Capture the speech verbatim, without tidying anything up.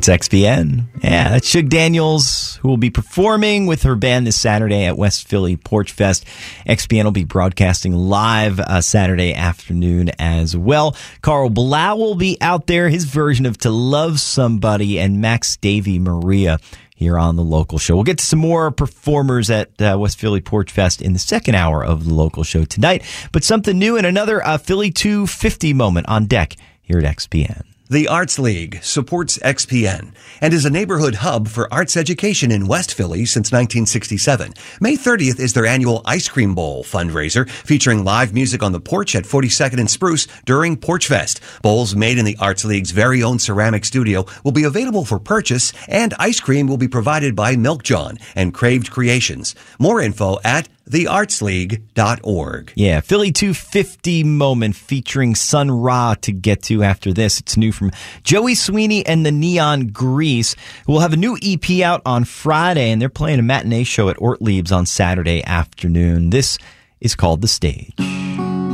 It's X P N. Yeah, that's Shug Daniels, who will be performing with her band this Saturday at West Philly Porch Fest. X P N will be broadcasting live uh, Saturday afternoon as well. Carl Blau will be out there, his version of To Love Somebody, and Max Davey Maria here on the local show. We'll get to some more performers at uh, West Philly Porch Fest in the second hour of the local show tonight. But something new and another uh, Philly two fifty moment on deck here at X P N. The Arts League supports X P N and is a neighborhood hub for arts education in West Philly since nineteen sixty-seven. May thirtieth is their annual Ice Cream Bowl fundraiser, featuring live music on the porch at forty-second and Spruce during Porch Fest. Bowls made in the Arts League's very own ceramic studio will be available for purchase, and ice cream will be provided by Milk John and Craved Creations. More info at the arts league dot org. Yeah, Philly two fifty moment featuring Sun Ra to get to after this. It's new from Joey Sweeney and the Neon Grease. We'll have a new E P out on Friday, and they're playing a matinee show at Ortlieb's on Saturday afternoon. This is called The Stage.